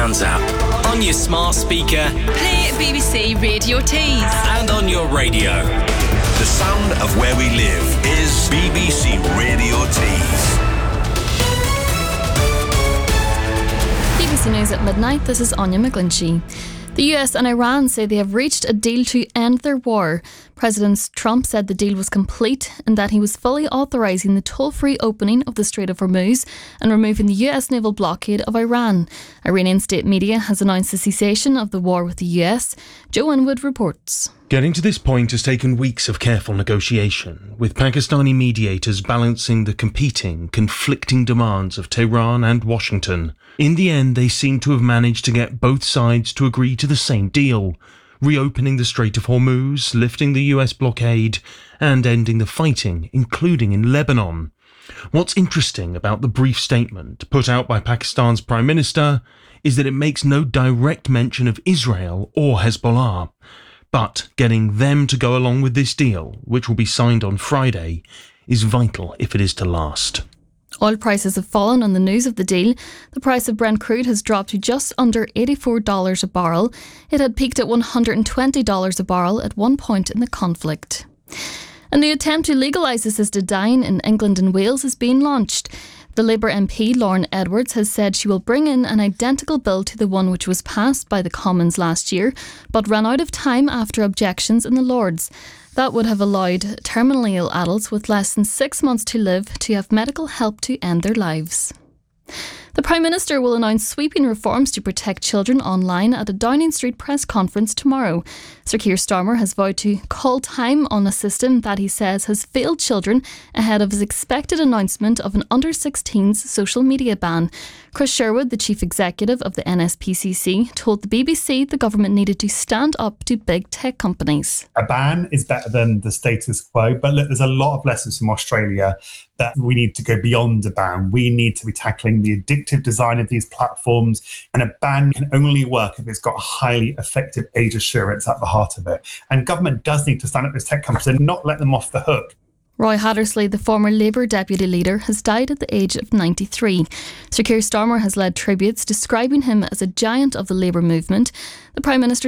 Sounds app. On your smart speaker. Play BBC Radio Tees. And on your radio. The sound of where we live is BBC Radio Tees. BBC News at midnight, this is Anya McGlinchey. The US and Iran say they have reached a deal to end their war. President Trump said the deal was complete and that he was fully authorising the toll-free opening of the Strait of Hormuz and removing the US naval blockade of Iran. Iranian state media has announced the cessation of the war with the US. Joe Inwood reports. Getting to this point has taken weeks of careful negotiation, with Pakistani mediators balancing the conflicting demands of Tehran and Washington. In the end, they seem to have managed to get both sides to agree to the same deal, reopening the Strait of Hormuz, lifting the US blockade, and ending the fighting, including in Lebanon. What's interesting about the brief statement put out by Pakistan's Prime Minister is that it makes no direct mention of Israel or Hezbollah. But getting them to go along with this deal, which will be signed on Friday, is vital if it is to last. Oil prices have fallen on the news of the deal. The price of Brent crude has dropped to just under $84 a barrel. It had peaked at $120 a barrel at one point in the conflict. A new attempt to legalise assisted dying in England and Wales is being launched. The Labour MP Lauren Edwards has said she will bring in an identical bill to the one which was passed by the Commons last year, but ran out of time after objections in the Lords. That would have allowed terminally ill adults with less than 6 months to live to have medical help to end their lives. The Prime Minister will announce sweeping reforms to protect children online at a Downing Street press conference tomorrow. Sir Keir Starmer has vowed to call time on a system that he says has failed children ahead of his expected announcement of an under-16s social media ban. Chris Sherwood, the Chief Executive of the NSPCC, told the BBC the government needed to stand up to big tech companies. A ban is better than the status quo, but look, there's a lot of lessons from Australia that we need to go beyond a ban. We need to be tackling the addictive design of these platforms, and a ban can only work if it's got highly effective age assurance at the heart of it. And government does need to stand up with tech companies and not let them off the hook. Roy Hattersley, the former Labour deputy leader, has died at the age of 93. Sir Keir Starmer has led tributes describing him as a giant of the Labour movement. The Prime Minister